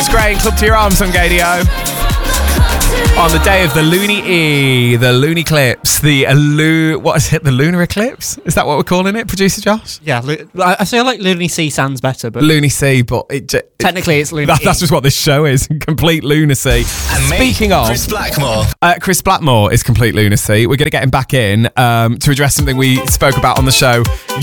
Lucius Gray and Club to Your Arms on Gadio. On the day of the Loony the Loony Eclipse, what is it? The lunar eclipse? Is that what we're calling it, producer Josh? Yeah, I feel like Loony C sounds better, but Loony C, but technically it's Loony. That's just what this show is, complete lunacy. And Speaking of Chris Blackmore. Chris Blackmore is complete lunacy. We're going to get him back in to address something we spoke about on the show